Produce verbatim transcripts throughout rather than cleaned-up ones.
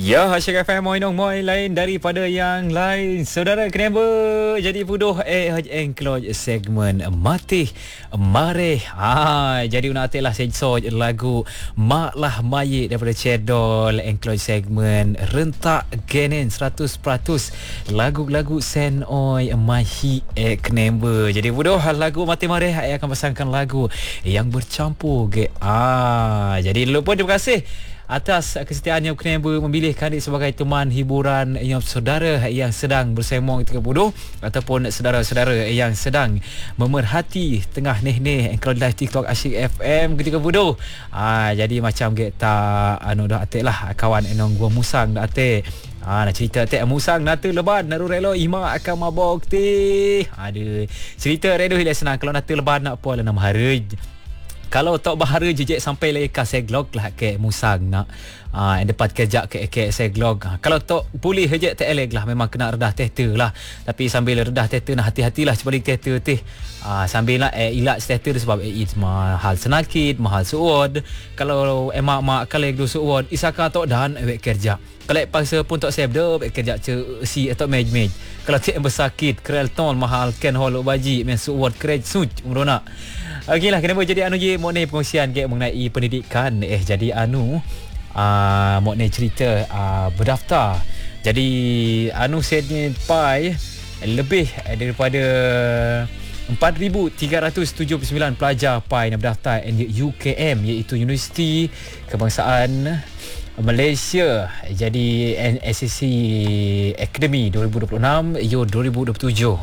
Ya, Asyik F M Moinong Moi lain daripada yang lain. Saudara kenapa jadi bodoh eh engkloj segmen Mati Mare. Ha, jadi una lah sensor lagu Mak Lah Mayit daripada Cedol engkloj segmen rentak genen seratus peratus lagu-lagu sen oi mahi eh kenapa. Jadi bodoh lagu Mati Mare saya akan pasangkan lagu yang bercampur ke. Ah, jadi dulu pun terima kasih atas kesetiaannya Kneba memilih kandik sebagai teman hiburan yang saudara yang sedang bersemong ketika bodoh ataupun saudara-saudara yang sedang memerhati tengah neh-neh engkau live TikTok Asyik F M ketika bodoh. Ah, jadi macam kita anu dah atik lah kawan enong gua musang dah atik. Ah, nak cerita tak musang nata leban naru relo ima akan mabok ti. Ada cerita redo hilang senang kalau nata leban nak apa lah nama hari. Kalau tak bahara jejak sampai lagi ke seglog lah ke musang nak uh, yang dapat kejap ke ke seglog. Uh, kalau tak boleh jejak tak elek lah memang kena redah teater lah. Tapi sambil redah teater nak hati-hatilah sebalik teater teh. Uh, sambil nak eh, ilak teater sebab eh, it mahal senakit, mahal suod. Kalau emak-mak kalau do suod isaka tok dan ewek kerja. Kalau paksa pun tak siap dah ewek kerja ce si atau mej-mej. Kalau tak bersakit krel ton mahal ken holo baji men suod krej suj umrona. Okeylah kenapa jadi anu je mokne perkongsian ke mengenai pendidikan eh jadi anu uh, mokne cerita uh, berdaftar. Jadi anu setnya pai lebih daripada empat ribu tiga ratus tujuh puluh sembilan pelajar pai yang berdaftar U K M iaitu Universiti Kebangsaan Malaysia. Jadi N S S C Academy dua ribu dua puluh enam yo dua ribu dua puluh tujuh.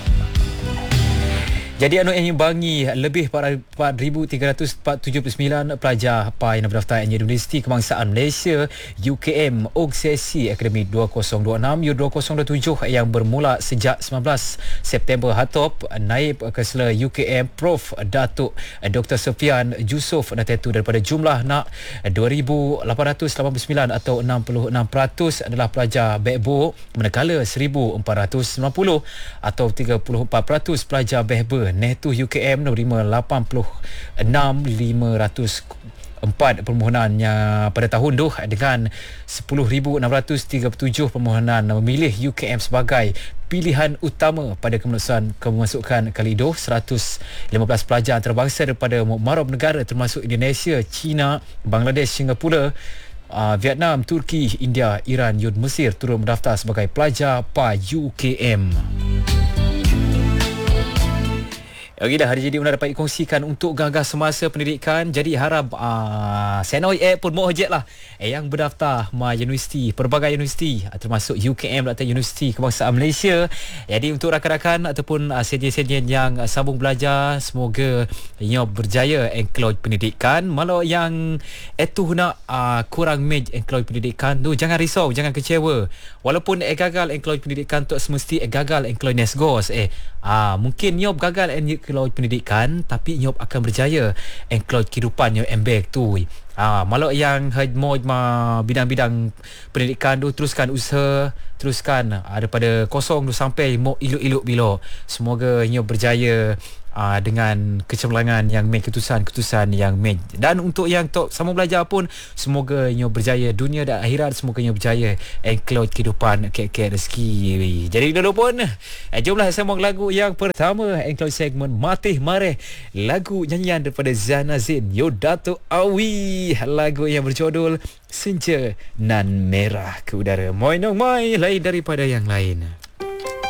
Jadi anu yang bangi lebih empat ribu tiga ratus tujuh puluh sembilan pelajar apa yang berdaftar di Universiti Kebangsaan Malaysia U K M O K S C Academy dua ribu dua puluh enam U dua ribu dua puluh tujuh yang bermula sejak sembilan belas September hatop. Naib Kansela U K M Prof Datuk Doktor Sofian Yusof Natetu daripada jumlah nak dua ribu lapan ratus lapan puluh sembilan atau enam puluh enam peratus adalah pelajar backbook, manakala seribu empat ratus sembilan puluh atau tiga puluh empat peratus pelajar backbook. Netu U K M menerima lapan puluh enam ribu lima ratus empat permohonannya pada tahun tu dengan sepuluh ribu enam ratus tiga puluh tujuh permohonan memilih U K M sebagai pilihan utama pada keputusan kemasukan kali itu. seratus lima belas pelajar antarabangsa daripada mukmarab negara termasuk Indonesia, China, Bangladesh, Singapura, uh, Vietnam, Turki, India, Iran, Yun, Mesir turut mendaftar sebagai pelajar P A U K M. Okey dah, hari jadi una dapat dikongsikan untuk gagas semasa pendidikan. Jadi harap uh, Senoi App pun mau hejek lah eh, yang berdaftar ma universiti, pelbagai universiti termasuk U K M atau Universiti Kebangsaan Malaysia. Jadi untuk rakan-rakan ataupun uh, senior-senior yang uh, sambung belajar, semoga nyo berjaya engkloj pendidikan. Malau yang etu nak uh, kurang mej engkloj pendidikan tu jangan risau, jangan kecewa. Walaupun eh gagal engkloj pendidikan tu semesti eh gagal engkloj nesgos eh uh, mungkin nyo gagal engkloj pendidikan tapi nyo akan berjaya engkloj kehidupan nyo embek tu. Ah, malau yang mau bidang-bidang pendidikan tu teruskan usaha, teruskan ah, daripada kosong tu sampai mau iluk-iluk bilo. Semoga nyo berjaya ah, dengan kecemerlangan yang main keputusan-keputusan yang main. Dan untuk yang tok sama belajar pun semoga nyo berjaya dunia dan akhirat, semoga nyo berjaya engkloj kehidupan kek-kek rezeki. Jadi dulu pun eh, jomlah sambung lagu yang pertama engkloj segmen Mati Mare, lagu nyanyian daripada Zana Zain Yo Datuk Awi, lagu yang berjudul Senja Nan Merah ke udara. Moinong Moi lain daripada yang lain.